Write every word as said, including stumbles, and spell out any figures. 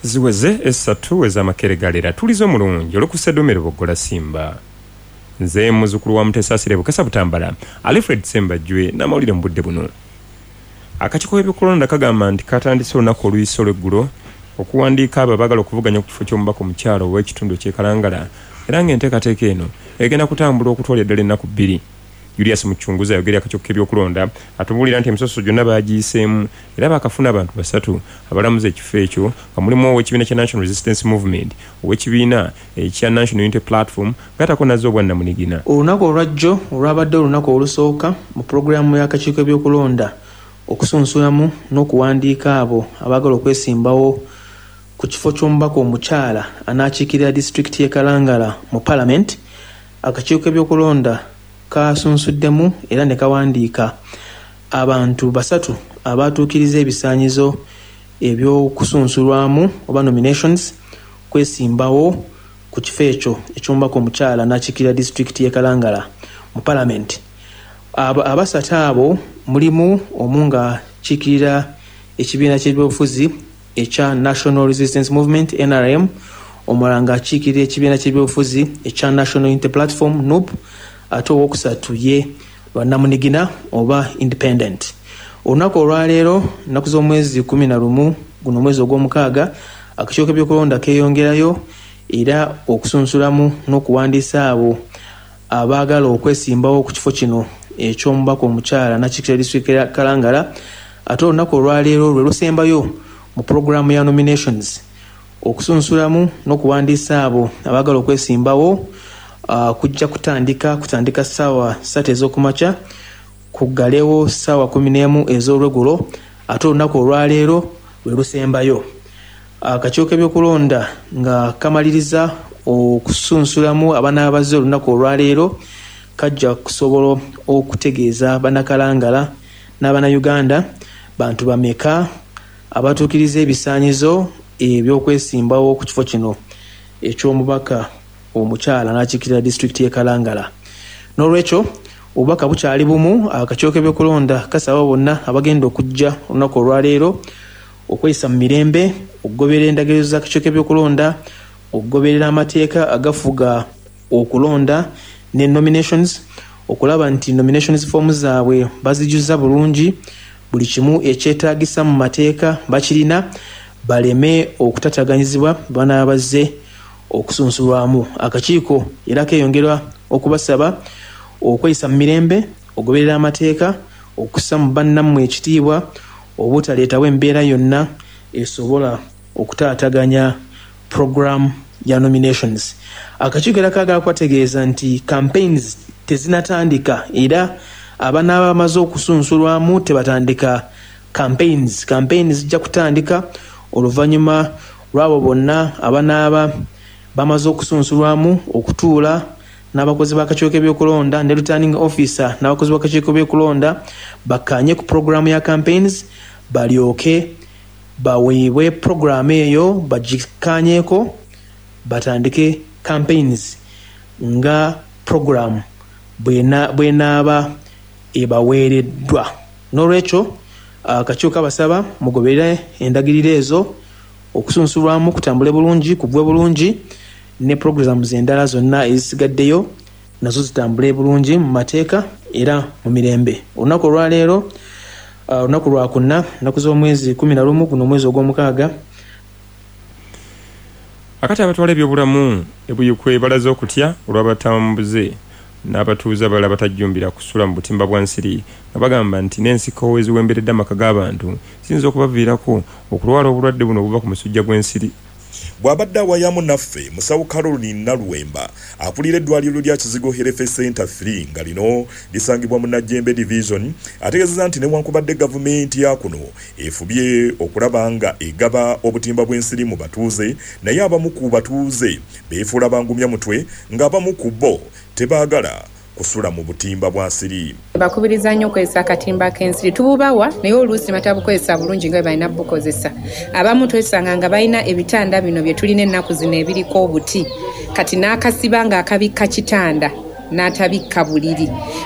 ziweze esatu ez'amakeregalera tulizo mulungi olukusedomero bogola simba nze muzukulu wa Mutesasire Bukasa Butambala Alfred Sembajwe n'amawulire mu budde buno. Akakiiko k'ebyokulonda kagamba nti katandise olunaku oluyisa olweggulo okuwandiika abo abagala okuvuganya ku kifo ky'omubaka omukyalo ow'ekitundu ky'e Kalangala era ng'enteekateeka eno egenda kutambula okutwala eddala ennaku bbiri. Julius Muchunguza ayogerera akakiiko k'ebyokulonda atubuulira nti emisoso gyonna baagiyiseemu era baakafuna abantu basatu abalamuza ekifo ekyo nga mulimu ow'ekibiina kya National Resistance Movement, ow'ekibiina ekya National Unity Platform ng'atako nazo obwannamunigina. Olunaku olwajjo olwabadde olunaku olusooka mu pulogulaamu y'akakiiko k'ebyokulonda okusunsulamu n'okuwandiika abo abaagala okwesimbawo ku kifo ky'omubaka omukyala anaakiikirira disitulikiti y'e Kalangala mu Parliament. Akakiiko k'ebyokulonda kasunsuddemu era ne kawandiika abantu basatu abaatuukiriza ebisaanyizo eby'okusunsulwamu oba nominations kwesimbawo ku kifo ekyo eky'omubaka omukyala anaakiikirira disitulikiti y'e Kalangala mu Parliament. Abasatu abo mulimu omu nga kiikirira ekibiina ky'ebyobufuzi ekya National Resistance Movement N R M, omulala nga akiikirira ekibiina ky'ebyobufuzi ekya National Unity Platform N U P, ate owookusatu ye lwannamunigina oba independent. Olunaku olwaleero nnaku z'omwezi kumi na lumu guno omwezi ogw'omukaaga akakiiko k'ebyokulonda keeyongerayo era okusunsulamu n'okuwandiisa abo abaagala okwesimbawo ku kifo kino eky'omubaka omukyala n'akiikirira disitulikiti ya Kalangala. Ate olunaku olwaleero lwe lusembayo mu pulogulaamu ya nominations okusunsulamu n'okuwandiisa abo abaagala okwesimbawo. Uh, kujja kutandika kutandika ssaawa ssatu ez'okumakya kuggalewo ssaawa kumi n'emu ez'olweggulo. Ate olunaku olwaleero lwe lusembayo. Akakiiko k'ebyokulonda nga kamaliriza okusunsulamu abanaabaze olunaku olwaleero kajja kusobola okutegeeza bannakalangala n'abannayuganda bantu bameka abatuukiriza ebisaanyizo eby'okwesimbawo ku kifo kino eky'omubaka omukyala n'akiikirira disitulikiti y'e Kalangala. N'olwekyo obubaka bukyali bumu. Akakiiko k'ebyokulonda kasaba bonna abagenda okujja olunaku olwaleero okweyisa mu mirembe, okugoberera endagiro z'akakiiko k'ebyokulonda, okugoberera amateeka agafuga okulonda ne nominations, okulaba nti nominations form zaabwe bazijjuza bulungi, buli kimu ekyetaagisa mu mateeka bakirina, baleme okutataganyizibwa banaabaze okusunsulwamu. Akakiiko era keeyongera okubasaba okweyisa mu mirembe, okugoberera amateeka, okussa mu bannammwe ekitiibwa, obutaleetawo embeera yonna esobola okutaataganya program ya nominations. Akakiiko era kaagala kubategeeza nti campaigns tezinatandika era abanaaba bamaze okusunsulwamu tebatandika campaigns. Campaigns zijja kutandika oluvannyuma lw'abo bonna abanaaba bamaze okusunsulwamu okutuula n'abakozi b'akakiiko k'ebyokulonda ne returning officer n'abakozi b'akakiiko k'ebyokulonda bakkaanye ku programu ya campaigns, balyoke baweebwe programu eyo bagikkaanyeeko batandike campaigns nga programu bw'enaaba ebaweereddwa. N'olwekyo akakiiko kabasaba mugoberere endagiriro ezo okusunsulwamu kutambule bulungi, kubwe bulungi, ne programs endala zonna ezisigaddeyo nazo zitambule bulungi mu mateeka era mu mirembe. Olunaku olwaleero olunaku lwakuna nnaku z'omwezi kumi na lumu guno omwezi ogw'omukaaga. Akati abatwala ebyobulamu ebuyikwe balaze okutya olw'abatambuze n'abatuuze abalala batajjumbira kusula mu butimba bwa nsiri nga bagamba nti n'ensiko eziwemberedde amaka g'abantu ziyinza okubaviirako okulwala obulwadde buno obuva ku musujja gw'ensiri. Bw'abadde awayamu naffe musawo Caroline Naluwemba akulira eddwaliro lya Kizigo Health Center three nga lino lisangibwa mu Najjembe Division ategeezezza nti newankubadde gavumenti ya kuno efubye okulaba nga egaba obutimba bw'ensiri mu batuuze, naye abamu ku batuuze beefuula bangumya mutwe ng'abamu ku bo tebaagala kusula mu butimba bwa nsiri. Bakubiriza nnyo okozesa akatimba k'ensiri. Tububawa naye oluusi batabukozesa bulungi nga balina bukozesa. Abamu twesanga nga balina ebitanda bino bye tulina ennaku zino ebiriko obuti, kati n'akasiba nga akabikka kitanda n'atabikka buliri.